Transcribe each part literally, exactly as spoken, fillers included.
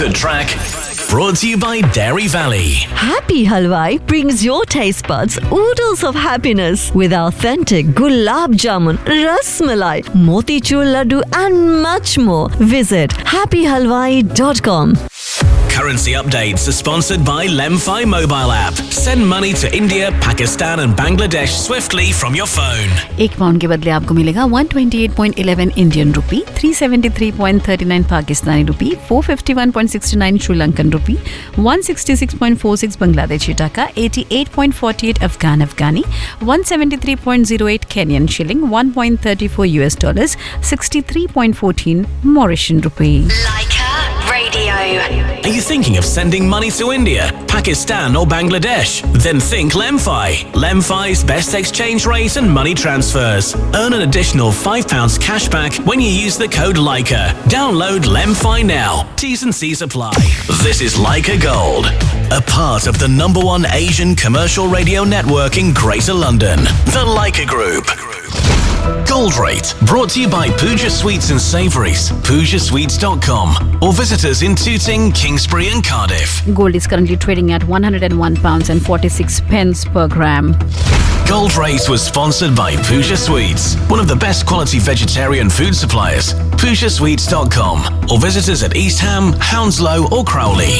good track. Brought to you by Dairy Valley. Happy Halwai brings your taste buds oodles of happiness with authentic gulab jamun, ras malai, motichur laddu and much more. Visit happy halwai dot com. Currency updates are sponsored by Lemfi mobile app. Send money to India, Pakistan and Bangladesh swiftly from your phone. एक pound के बदले आपको मिलेगा one twenty-eight point one one Indian rupee, three seventy-three point three nine Pakistani रुपी, four fifty-one point six nine Sri Lankan रुपी, one sixty-six point four six Bangladeshi टका, eighty-eight point four eight Afghan Afghani, one seventy-three point zero eight Kenyan shilling, one point three four U S dollars, sixty-three point one four Mauritian rupee. Leica Radio. Are you thinking of sending money to India, Pakistan or Bangladesh? Then think Lemfi. Lemfi's best exchange rate and money transfers. Earn an additional five pounds cash back when you use the code Leica. Download Lemfi now. T's and C's apply. This is Leica Gold, a part of the number one Asian commercial radio network in Greater London, the Leica Group. Gold Rate, brought to you by Pooja Sweets and Savouries, pooja sweets dot com, or visit us in Tooting, Kingsbury and Cardiff. Gold is currently trading at one hundred one pounds and forty-six pence per gram. Gold Rate was sponsored by Pooja Sweets, one of the best quality vegetarian food suppliers. pooja sweets dot com, or visit us at East Ham, Hounslow or Crowley.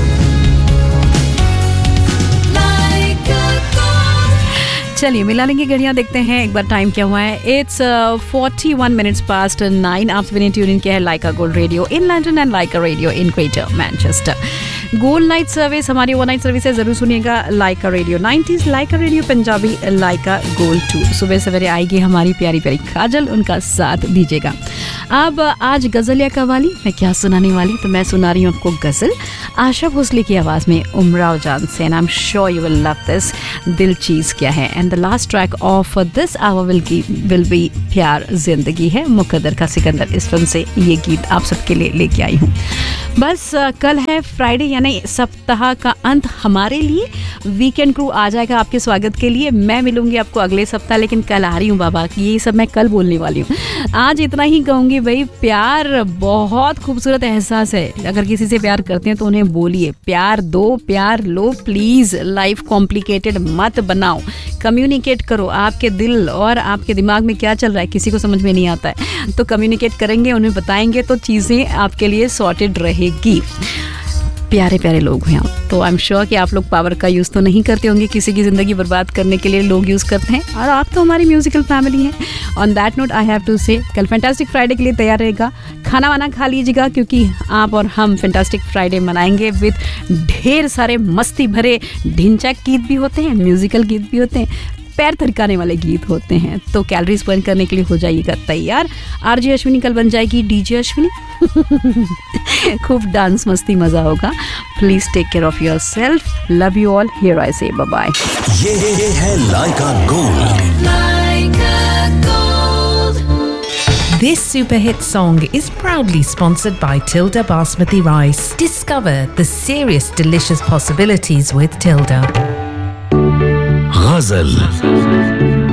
चलिए मिला लेंगे घड़ियां, देखते हैं एक बार time क्या हुआ है. It's forty one minutes past nine. आप सभी ने ट्यून इन किया है लाइका gold radio in London and Lyca radio in greater Manchester. Gold night service, हमारी ओवर नाइट सर्विस है, जरूर सुनिएगा. लाइका radio nineties, Lyca radio Punjabi, Lyca gold to. सुबह सवेरे आएगी हमारी प्यारी प्यारी काजल, उनका साथ दीजिएगा. अब आज गजल या कवाली, मैं क्या सुनाने वाली, तो मैं सुना रही हूँ आपको गजल आशा भोसले की आवाज में उमराव जान से. And I am sure you will love this. दिल चीज क्या है. And the last track of this our will will be प्यार जिंदगी है, मुकद्दर का सिकंदर. इस फिल्म से ये गीत आप सबके लिए लेके आई हूँ. बस कल है फ्राइडे, यानी सप्ताह का अंत हमारे लिए. वीकेंड क्रू आ जाएगा आपके स्वागत के लिए. मैं मिलूंगी आपको अगले सप्ताह, लेकिन कल आ रही हूँ बाबा, ये सब मैं कल बोलने वाली हूँ. आज इतना ही कहूँगी भाई, प्यार बहुत खूबसूरत एहसास है. अगर किसी से प्यार करते हैं तो उन्हें बोलिए, प्यार दो, प्यार लो प्लीज. लाइफ कॉम्प्लिकेटेड मत बनाओ, कम्युनिकेट करो. आपके दिल और आपके दिमाग में क्या चल रहा है किसी को समझ में नहीं आता है, तो कम्युनिकेट करेंगे, उन्हें बताएंगे तो चीज़ें आपके लिए सॉर्टेड रहेगी. प्यारे प्यारे लोग हैं आप, तो आई एम श्योर कि आप लोग पावर का यूज़ तो नहीं करते होंगे. किसी की ज़िंदगी बर्बाद करने के लिए लोग यूज़ करते हैं, और आप तो हमारी म्यूजिकल फैमिली हैं. On that note I have to से, कल फैंटास्टिक फ्राइडे के लिए तैयार रहेगा. खाना वाना खा लीजिएगा, क्योंकि आप और हम फैंटास्टिक फ्राइडे मनाएंगे विद ढेर सारे मस्ती भरे ढिंचैक गीत भी होते हैं, म्यूजिकल गीत भी होते हैं, पैर थरकाने वाले गीत होते हैं. तो कैलोरीज बर्न करने के लिए हो जाइएगा तैयार. आरजे अश्विनी कल बन जाएगी डीजे अश्विनी. खूब डांस मस्ती मजा होगा. Please take care of your self. Love you all. Here I से बाय बाय. ये ये है लाइका gold. Leica Gold. This super hit song is proudly sponsored by Tilda Basmati Rice. Discover the serious delicious possibilities with Tilda. Ghazal.